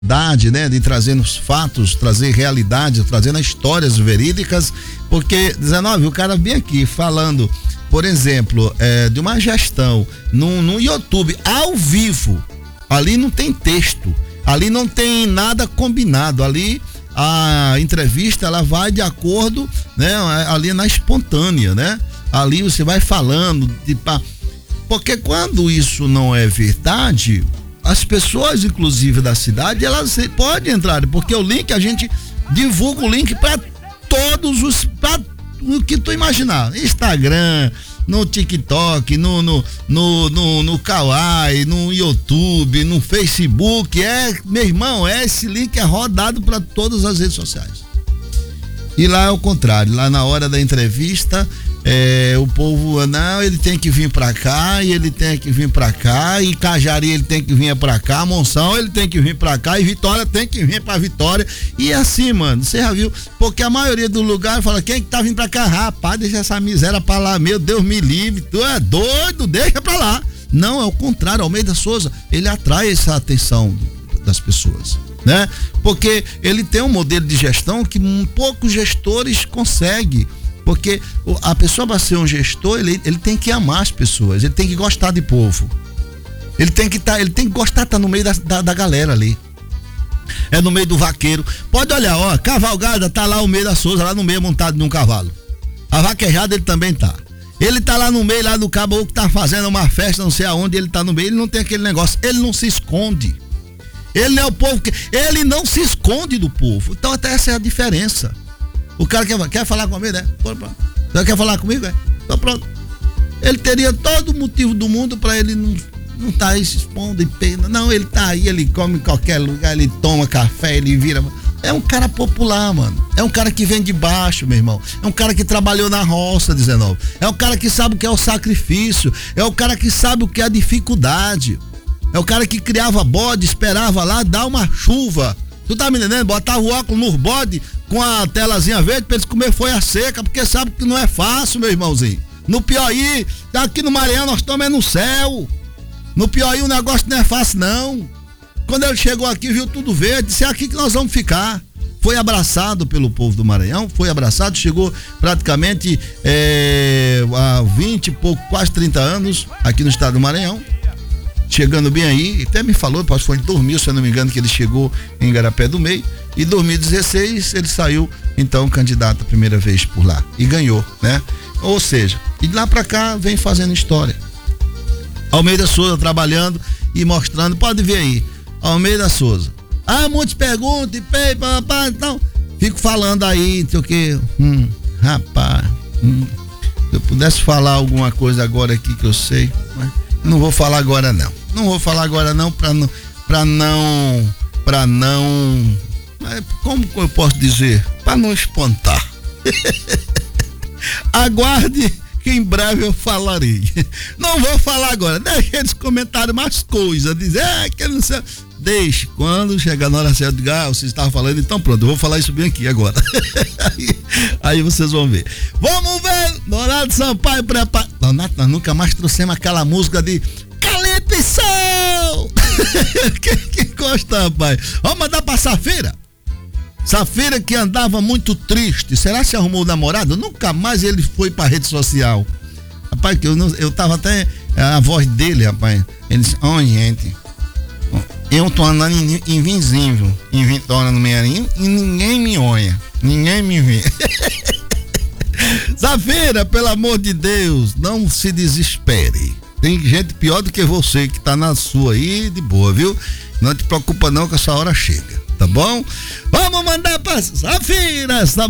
né, de trazer os fatos, trazer realidade, trazendo histórias verídicas, porque 19, o cara vem aqui falando, por exemplo, de uma gestão no YouTube ao vivo, ali não tem texto, ali não tem nada combinado, ali a entrevista ela vai de acordo, né, ali na espontânea, né, ali você vai falando, porque quando isso não é verdade, as pessoas, inclusive da cidade, elas podem entrar, porque o link, a gente divulga o link para todos para o que tu imaginar, Instagram, no TikTok, no Kawaii, no YouTube, no Facebook, meu irmão, esse link é rodado para todas as redes sociais. E lá é o contrário, lá na hora da entrevista, o povo, não, ele tem que vir pra cá, e ele tem que vir pra cá, e Cajari ele tem que vir pra cá, Monção ele tem que vir pra cá, e Vitória tem que vir pra Vitória, e assim, mano, você já viu, porque a maioria do lugar fala, quem que tá vindo pra cá? Rapaz, deixa essa miséria pra lá, meu Deus me livre, tu é doido, deixa pra lá. Não, é o contrário, Almeida Souza, ele atrai essa atenção das pessoas, né? Porque ele tem um modelo de gestão que poucos gestores conseguem. Porque a pessoa, para ser um gestor, ele tem que amar as pessoas, ele tem que gostar de povo, ele tem que gostar de estar no meio da galera ali, no meio do vaqueiro. Pode olhar, ó, cavalgada, tá lá o Almeida Souza, lá no meio, montado num cavalo. A vaquejada ele também tá. Ele tá lá no meio, lá do caboclo que tá fazendo uma festa, não sei aonde, ele tá no meio, ele não tem aquele negócio, ele não se esconde. Ele não é o povo, ele não se esconde do povo. Então até essa é a diferença. O cara quer falar comigo, né? Você quer falar comigo, Então pronto. Ele teria todo o motivo do mundo para ele não tá aí se expondo em pena. Não, ele tá aí, ele come em qualquer lugar, ele toma café, ele vira. É um cara popular, mano. É um cara que vem de baixo, meu irmão. É um cara que trabalhou na roça, 19. É um cara que sabe o que é o sacrifício. É o cara que sabe o que é a dificuldade. É o cara que criava bode, esperava lá dar uma chuva. Tu tá me entendendo? Botava o óculos no bode com a telazinha verde pra eles comer folha seca, porque sabe que não é fácil, meu irmãozinho. No Piauí, aqui no Maranhão nós estamos no céu. No Piauí o negócio não é fácil, não. Quando ele chegou aqui, viu tudo verde, disse, é aqui que nós vamos ficar. Foi abraçado pelo povo do Maranhão, foi abraçado, chegou praticamente há 20 e pouco, quase 30 anos aqui no estado do Maranhão. Chegando bem aí, até me falou, foi em 2000, se eu não me engano, que ele chegou em Igarapé do Meio, e em 2016 ele saiu, então, candidato a primeira vez por lá, e ganhou, né? Ou seja, e de lá pra cá vem fazendo história. Almeida Souza trabalhando e mostrando, pode ver aí, Almeida Souza. Muitos perguntam, então, fico falando aí, não sei o que, rapaz, se eu pudesse falar alguma coisa agora aqui que eu sei, mas não vou falar agora não, pra não, como eu posso dizer, pra não espantar. Aguarde que em breve eu falarei. Não vou falar agora, deixa eles comentarem mais coisas, dizer, que não sei, deixe, quando chegar na hora certa, você estava falando, então pronto, eu vou falar isso bem aqui agora. aí vocês vão ver. Vamos ver, Donato Sampaio prepara. Donato, nós nunca mais trouxemos aquela música de Calypso! que gosta, rapaz? Vamos mandar pra Safira. Safira que andava muito triste. Será que se arrumou o namorado? Nunca mais ele foi pra rede social. Rapaz, que eu tava até a voz dele, rapaz. Ele disse, gente, eu tô andando invisível em Vitória no Meirinho e ninguém me olha, ninguém me vê. Safira, pelo amor de Deus, não se desespere. Tem gente pior do que você que tá na sua aí, de boa, viu? Não te preocupa não que essa hora chega, tá bom? Vamos mandar pra Safira, essa